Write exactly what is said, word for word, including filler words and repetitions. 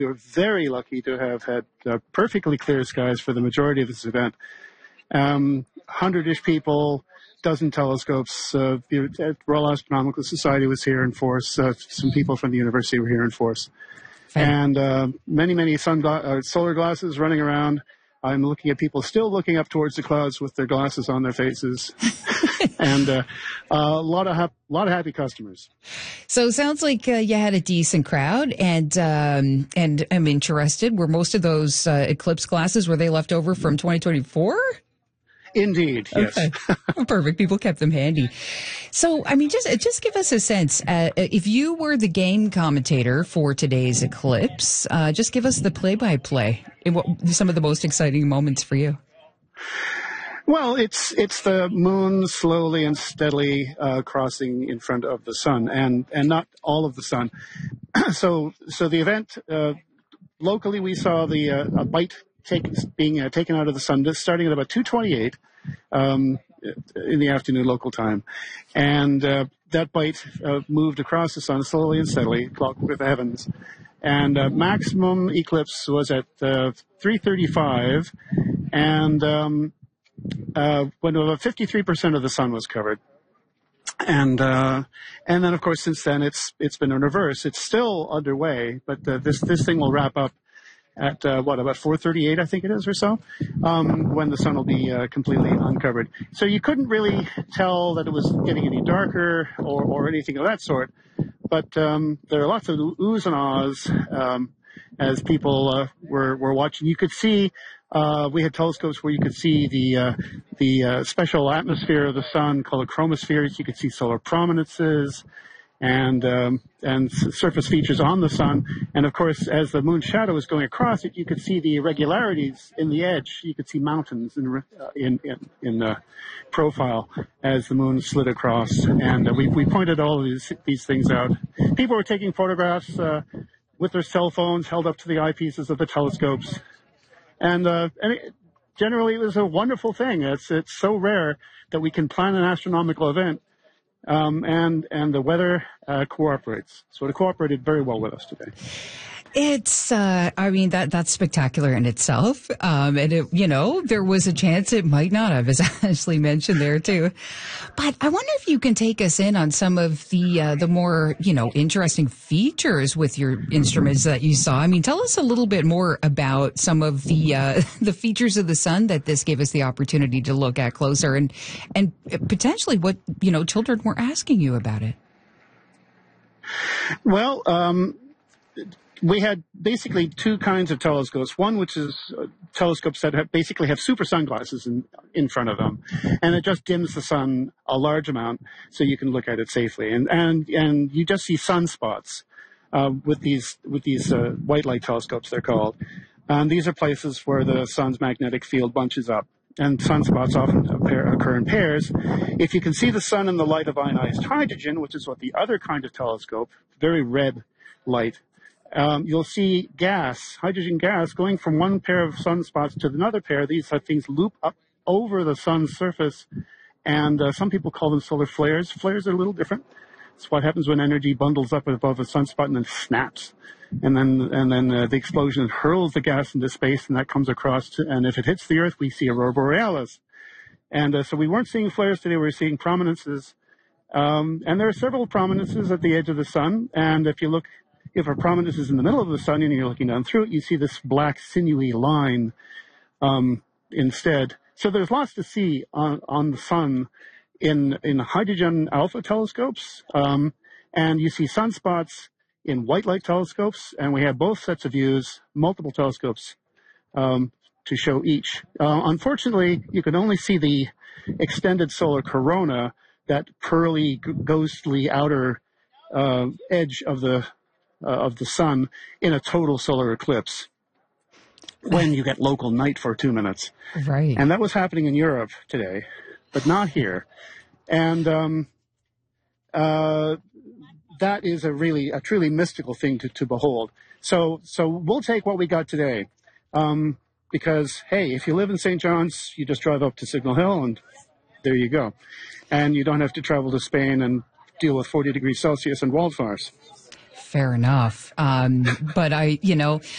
We were very lucky to have had uh, perfectly clear skies for the majority of this event. Um, hundred-ish people, dozen telescopes. Uh, the Royal Astronomical Society was here in force. Uh, some people from the university were here in force. And uh, many, many sun gla- uh, solar glasses running around. I'm looking at people still looking up towards the clouds with their glasses on their faces, and uh, a lot of hap- lot of happy customers. So it sounds like uh, you had a decent crowd, and um, and I'm interested. Were most of those uh, eclipse glasses, were they left over from twenty twenty-four? Indeed, yes. Okay. Perfect. People kept them handy. So, I mean, just just give us a sense. Uh, if you were the game commentator for today's eclipse, uh, just give us the play-by-play. What some of the most exciting moments for you? Well, it's it's the moon slowly and steadily uh, crossing in front of the sun, and and not all of the sun. so so the event uh, locally, we saw the uh, a bite take, being uh, taken out of the sun, starting at about two twenty-eight um, in the afternoon local time, and uh, that bite uh, moved across the sun slowly and steadily, clockwork the heavens. And uh, maximum eclipse was at uh, three thirty-five, and um, uh, when about fifty-three percent of the sun was covered. And uh, and then, of course, since then, it's it's been in reverse. It's still underway, but uh, this this thing will wrap up at, uh, what, about four thirty-eight, I think it is, or so, um, when the sun will be uh, completely uncovered. So you couldn't really tell that it was getting any darker or, or anything of that sort. But um, there are lots of oohs and ahs um, as people uh, were, were watching. You could see, uh, we had telescopes where you could see the uh, the uh, special atmosphere of the sun called chromospheres. You could see solar prominences and um, and surface features on the sun. And of course, as the moon's shadow was going across it, you could see the irregularities in the edge. You could see mountains in uh, in in, in the profile as the moon slid across. And uh, we we pointed all of these these things out. People were taking photographs uh, with their cell phones held up to the eyepieces of the telescopes. And uh, and it, generally, it was a wonderful thing. It's it's so rare that we can plan an astronomical event. Um, and, and the weather, uh, cooperates. So it cooperated very well with us today. It's, uh, I mean, that, that's spectacular in itself. Um, and it, you know, there was a chance it might not have, as Ashley mentioned there too. But I wonder if you can take us in on some of the, uh, the more, you know, interesting features with your instruments that you saw. I mean, tell us a little bit more about some of the, uh, the features of the sun that this gave us the opportunity to look at closer, and, and potentially what, you know, children were asking you about it. Well, um, we had basically two kinds of telescopes. One, which is uh, telescopes that have, basically have super sunglasses in, in front of them, and it just dims the sun a large amount so you can look at it safely. And and and you just see sunspots uh, with these with these uh, white light telescopes, they're called. And these are places where the sun's magnetic field bunches up, and sunspots often appear, occur in pairs. If you can see the sun in the light of ionized hydrogen, which is what the other kind of telescope, very red light, Um, you'll see gas, hydrogen gas, going from one pair of sunspots to another pair. These things loop up over the sun's surface, and uh, some people call them solar flares. Flares are a little different. It's what happens when energy bundles up above a sunspot and then snaps, and then and then uh, the explosion hurls the gas into space, and that comes across. To, and if it hits the Earth, we see aurora borealis. And uh, so we weren't seeing flares today; we were seeing prominences. Um, and there are several prominences at the edge of the sun, and if you look. If a prominence is in the middle of the sun and you're looking down through it, you see this black sinewy line um, instead. So there's lots to see on, on the sun in in hydrogen alpha telescopes, um, and you see sunspots in white light telescopes, and we have both sets of views, multiple telescopes um, to show each. Uh, unfortunately, you can only see the extended solar corona, that pearly, g- ghostly outer uh, edge of the Uh, of the sun in a total solar eclipse when you get local night for two minutes. Right. And that was happening in Europe today, but not here. And um, uh, that is a really, a truly mystical thing to, to behold. So, so we'll take what we got today. Um, because, hey, if you live in Saint John's, you just drive up to Signal Hill and there you go. And you don't have to travel to Spain and deal with forty degrees Celsius and wildfires. Fair enough. Um, but I, you know,